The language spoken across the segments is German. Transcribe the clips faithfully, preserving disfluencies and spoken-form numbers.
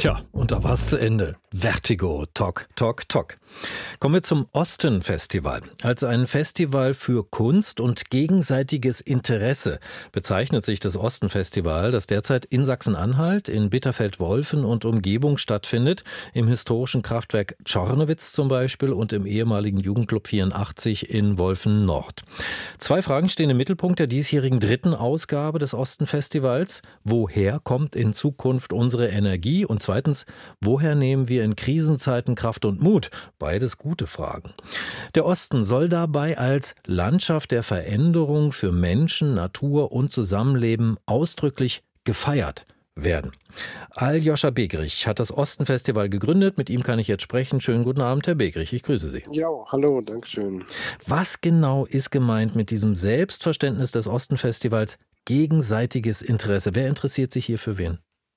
Tja, und da war es zu Ende. Vertigo, Tok, Tok, Tok. Kommen wir zum Osten-Festival. Als ein Festival für Kunst und gegenseitiges Interesse bezeichnet sich das Osten-Festival, das derzeit in Sachsen-Anhalt, in Bitterfeld-Wolfen und Umgebung stattfindet, im historischen Kraftwerk Czornowitz zum Beispiel und im ehemaligen Jugendclub vierundachtzig in Wolfen-Nord. Zwei Fragen stehen im Mittelpunkt der diesjährigen dritten Ausgabe des Osten-Festivals. Woher kommt in Zukunft unsere Energie? Und zweitens, woher nehmen wir in Krisenzeiten Kraft und Mut? Beides gute Fragen. Der Osten soll dabei als Landschaft der Veränderung für Menschen, Natur und Zusammenleben ausdrücklich gefeiert werden. Aljoscha Begrich hat das Osten-Festival gegründet. Mit ihm kann ich jetzt sprechen. Schönen guten Abend, Herr Begrich. Ich grüße Sie. Ja, hallo, danke schön. Was genau ist gemeint mit diesem Selbstverständnis des Osten-Festivals? Gegenseitiges Interesse. Wer interessiert sich hier für wen?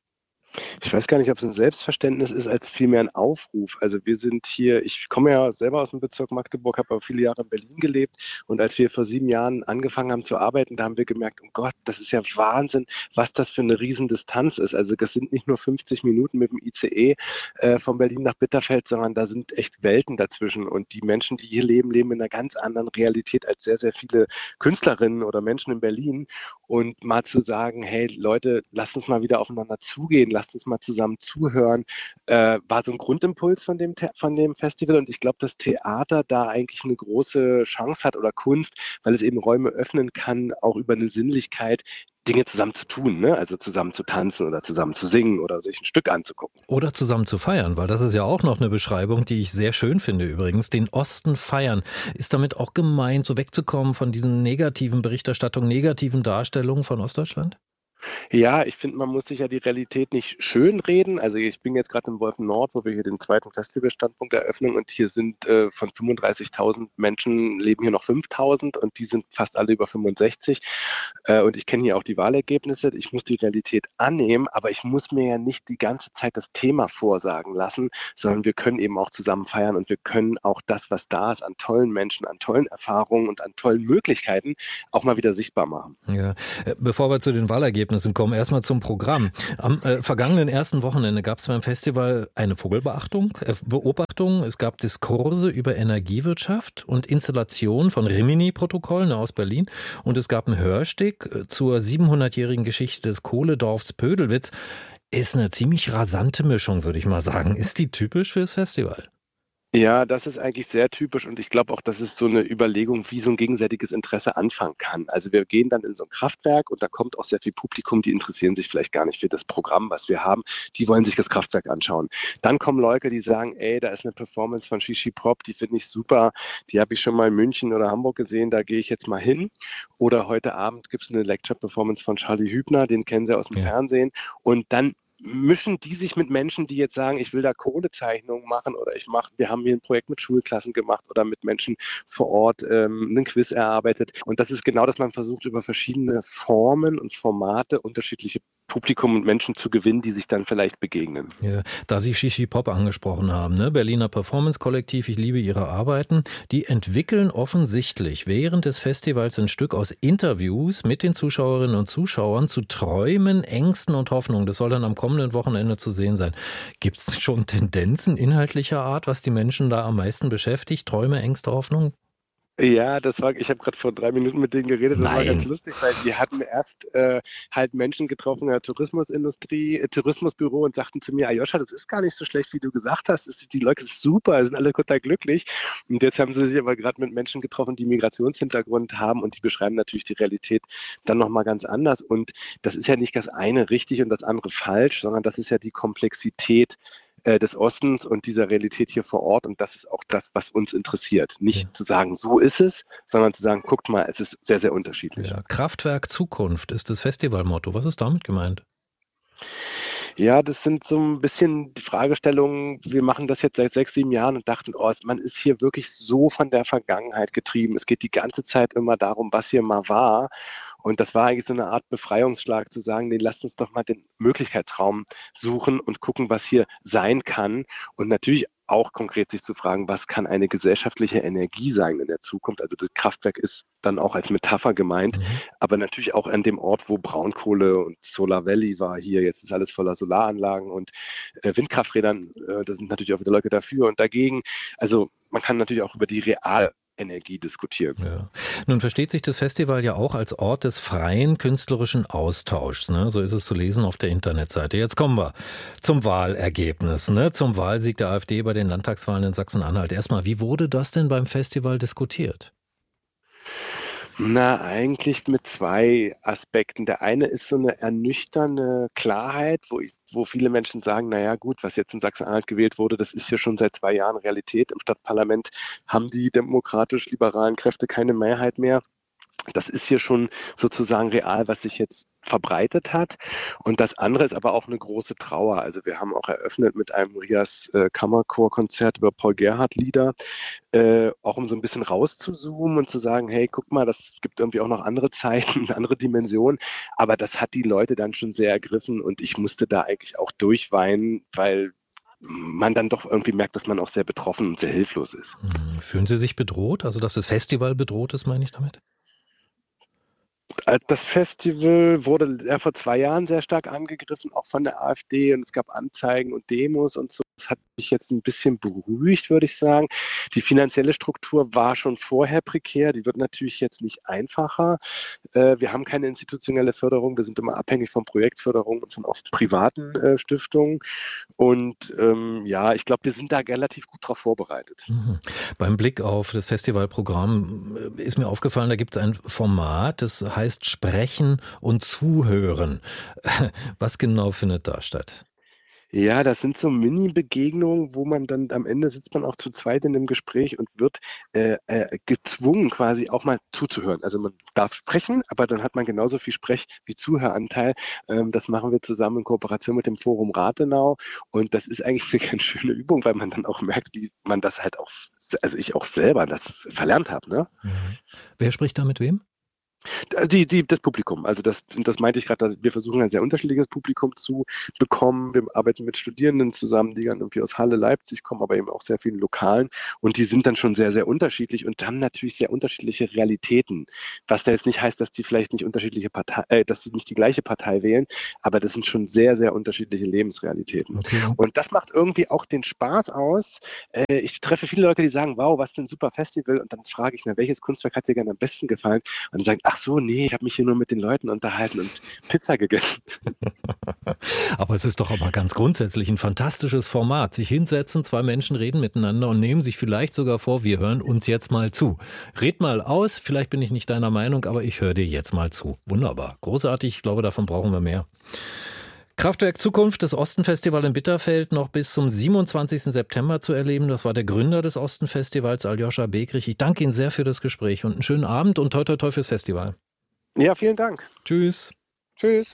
Ich weiß gar nicht, ob es ein Selbstverständnis ist, als vielmehr ein Aufruf. Also wir sind hier, ich komme ja selber aus dem Bezirk Magdeburg, habe aber viele Jahre in Berlin gelebt und als wir vor sieben Jahren angefangen haben zu arbeiten, da haben wir gemerkt, oh Gott, das ist ja Wahnsinn, was das für eine Riesendistanz ist. Also das sind nicht nur fünfzig Minuten mit dem I C E äh, von Berlin nach Bitterfeld, sondern da sind echt Welten dazwischen und die Menschen, die hier leben, leben in einer ganz anderen Realität als sehr, sehr viele Künstlerinnen oder Menschen in Berlin und mal zu sagen, hey Leute, lasst uns mal wieder aufeinander zugehen, lasst uns mal zusammen zuhören, äh, war so ein Grundimpuls von dem, von dem Festival und ich glaube, dass Theater da eigentlich eine große Chance hat oder Kunst, weil es eben Räume öffnen kann, auch über eine Sinnlichkeit Dinge zusammen zu tun, ne? Also zusammen zu tanzen oder zusammen zu singen oder sich ein Stück anzugucken. Oder zusammen zu feiern, weil das ist ja auch noch eine Beschreibung, die ich sehr schön finde übrigens. Den Osten feiern. Ist damit auch gemeint, so wegzukommen von diesen negativen Berichterstattungen, negativen Darstellungen von Ostdeutschland? Ja, ich finde, man muss sich ja die Realität nicht schönreden. Also ich bin jetzt gerade in Wolfen-Nord, wo wir hier den zweiten Festivalstandpunkt eröffnen und hier sind äh, von fünfunddreißigtausend Menschen leben hier noch fünftausend und die sind fast alle über fünfundsechzig. Äh, und ich kenne hier auch die Wahlergebnisse. Ich muss die Realität annehmen, aber ich muss mir ja nicht die ganze Zeit das Thema vorsagen lassen, sondern wir können eben auch zusammen feiern und wir können auch das, was da ist, an tollen Menschen, an tollen Erfahrungen und an tollen Möglichkeiten auch mal wieder sichtbar machen. Ja, bevor wir zu den Wahlergebnissen kommen, erstmal zum Programm. Am äh, vergangenen ersten Wochenende gab es beim Festival eine Vogelbeachtung, äh, Beobachtung. Es gab Diskurse über Energiewirtschaft und Installation von Rimini-Protokollen aus Berlin. Und es gab einen Hörstück zur siebenhundertjährigen Geschichte des Kohledorfs Pödelwitz. Ist eine ziemlich rasante Mischung, würde ich mal sagen. Ist die typisch fürs Festival? Ja, das ist eigentlich sehr typisch und ich glaube auch, das ist so eine Überlegung, wie so ein gegenseitiges Interesse anfangen kann. Also wir gehen dann in so ein Kraftwerk und da kommt auch sehr viel Publikum, die interessieren sich vielleicht gar nicht für das Programm, was wir haben. Die wollen sich das Kraftwerk anschauen. Dann kommen Leute, die sagen, ey, da ist eine Performance von Shishi Pop, die finde ich super. Die habe ich schon mal in München oder Hamburg gesehen, da gehe ich jetzt mal hin. Oder heute Abend gibt es eine Lecture-Performance von Charlie Hübner, den kennen Sie aus dem Ja. Fernsehen. Und dann mischen die sich mit Menschen, die jetzt sagen, ich will da Kohlezeichnungen machen oder ich mache, wir haben hier ein Projekt mit Schulklassen gemacht oder mit Menschen vor Ort ähm, einen Quiz erarbeitet. Und das ist genau, dass man versucht, über verschiedene Formen und Formate unterschiedliche Publikum und Menschen zu gewinnen, die sich dann vielleicht begegnen. Ja, da Sie Shishi Pop angesprochen haben, ne? Berliner Performance-Kollektiv, ich liebe Ihre Arbeiten, die entwickeln offensichtlich während des Festivals ein Stück aus Interviews mit den Zuschauerinnen und Zuschauern zu Träumen, Ängsten und Hoffnungen. Das soll dann am kommenden Wochenende zu sehen sein. Gibt es schon Tendenzen inhaltlicher Art, was die Menschen da am meisten beschäftigt? Träume, Ängste, Hoffnungen? Ja, das war, ich habe gerade vor drei Minuten mit denen geredet, das Nein. war ganz lustig, weil die hatten erst äh, halt Menschen getroffen in der Tourismusindustrie, äh, Tourismusbüro und sagten zu mir, Aljoscha, das ist gar nicht so schlecht, wie du gesagt hast, es ist, die Leute sind super, sind alle total glücklich und jetzt haben sie sich aber gerade mit Menschen getroffen, die Migrationshintergrund haben und die beschreiben natürlich die Realität dann nochmal ganz anders und das ist ja nicht das eine richtig und das andere falsch, sondern das ist ja die Komplexität des Ostens und dieser Realität hier vor Ort. Und das ist auch das, was uns interessiert. Nicht ja. zu sagen, so ist es, sondern zu sagen, guckt mal, es ist sehr, sehr unterschiedlich. Ja, Kraftwerk Zukunft ist das Festivalmotto. Was ist damit gemeint? Ja, das sind so ein bisschen die Fragestellungen, wir machen das jetzt seit sechs, sieben Jahren und dachten, oh, man ist hier wirklich so von der Vergangenheit getrieben. Es geht die ganze Zeit immer darum, was hier mal war. Und das war eigentlich so eine Art Befreiungsschlag, zu sagen, nee, lasst uns doch mal den Möglichkeitsraum suchen und gucken, was hier sein kann. Und natürlich auch konkret sich zu fragen, was kann eine gesellschaftliche Energie sein in der Zukunft? Also das Kraftwerk ist dann auch als Metapher gemeint, Mhm. aber natürlich auch an dem Ort, wo Braunkohle und Solar Valley war hier. Jetzt ist alles voller Solaranlagen und äh, Windkrafträdern. Äh, da sind natürlich auch wieder Leute dafür und dagegen. Also man kann natürlich auch über die Realenergie diskutieren. Ja. Nun versteht sich das Festival ja auch als Ort des freien künstlerischen Austauschs. Ne? So ist es zu lesen auf der Internetseite. Jetzt kommen wir zum Wahlergebnis, ne? Zum Wahlsieg der AfD bei den Landtagswahlen in Sachsen-Anhalt. Erstmal, wie wurde das denn beim Festival diskutiert? Na, eigentlich mit zwei Aspekten. Der eine ist so eine ernüchternde Klarheit, wo ich, wo viele Menschen sagen, na ja, gut, was jetzt in Sachsen-Anhalt gewählt wurde, das ist hier schon seit zwei Jahren Realität. Im Stadtparlament haben die demokratisch-liberalen Kräfte keine Mehrheit mehr. Das ist hier schon sozusagen real, was sich jetzt verbreitet hat. Und das andere ist aber auch eine große Trauer. Also wir haben auch eröffnet mit einem Rias äh, Kammerchorkonzert über Paul Gerhardt-Lieder, äh, auch um so ein bisschen rauszuzoomen und zu sagen, hey, guck mal, das gibt irgendwie auch noch andere Zeiten, andere Dimensionen. Aber das hat die Leute dann schon sehr ergriffen und ich musste da eigentlich auch durchweinen, weil man dann doch irgendwie merkt, dass man auch sehr betroffen und sehr hilflos ist. Hm, Fühlen Sie sich bedroht? Also, dass das Festival bedroht ist, meine ich damit? Das Festival wurde ja vor zwei Jahren sehr stark angegriffen, auch von der AfD, und es gab Anzeigen und Demos und so. Das hat sich jetzt ein bisschen beruhigt, würde ich sagen. Die finanzielle Struktur war schon vorher prekär, die wird natürlich jetzt nicht einfacher. Wir haben keine institutionelle Förderung, wir sind immer abhängig von Projektförderung und von oft privaten äh, Stiftungen. Und ähm, ja, ich glaube, wir sind da relativ gut drauf vorbereitet. Mhm. Beim Blick auf das Festivalprogramm ist mir aufgefallen, da gibt es ein Format, das heißt Sprechen und Zuhören. Was genau findet da statt? Ja, das sind so Mini-Begegnungen, wo man dann am Ende sitzt man auch zu zweit in dem Gespräch und wird äh, äh, gezwungen, quasi auch mal zuzuhören. Also man darf sprechen, aber dann hat man genauso viel Sprech- wie Zuhöranteil. Ähm, das machen wir zusammen in Kooperation mit dem Forum Rathenau. Und das ist eigentlich eine ganz schöne Übung, weil man dann auch merkt, wie man das halt auch, also ich auch selber das verlernt habe. Ne? Mhm. Wer spricht da mit wem? Die, die, das Publikum, also das, das meinte ich gerade, wir versuchen ein sehr unterschiedliches Publikum zu bekommen. Wir arbeiten mit Studierenden zusammen, die dann irgendwie aus Halle, Leipzig kommen, aber eben auch sehr vielen Lokalen und die sind dann schon sehr, sehr unterschiedlich und haben natürlich sehr unterschiedliche Realitäten. Was da jetzt nicht heißt, dass die vielleicht nicht unterschiedliche Partei, äh, dass sie nicht die gleiche Partei wählen, aber das sind schon sehr, sehr unterschiedliche Lebensrealitäten. Okay. Und das macht irgendwie auch den Spaß aus. Äh, ich treffe viele Leute, die sagen, wow, was für ein super Festival, und dann frage ich, na, welches Kunstwerk hat dir gerne am besten gefallen? Und die sagen, ach so, nee, ich habe mich hier nur mit den Leuten unterhalten und Pizza gegessen. Aber es ist doch aber ganz grundsätzlich ein fantastisches Format. Sich hinsetzen, zwei Menschen reden miteinander und nehmen sich vielleicht sogar vor, wir hören uns jetzt mal zu. Red mal aus, vielleicht bin ich nicht deiner Meinung, aber ich höre dir jetzt mal zu. Wunderbar, großartig, ich glaube, davon brauchen wir mehr. Kraftwerk Zukunft, das Osten-Festival in Bitterfeld, noch bis zum siebenundzwanzigsten September zu erleben. Das war der Gründer des Osten-Festivals, Aljoscha Begrich. Ich danke Ihnen sehr für das Gespräch und einen schönen Abend und toi toi toi fürs Festival. Ja, vielen Dank. Tschüss. Tschüss.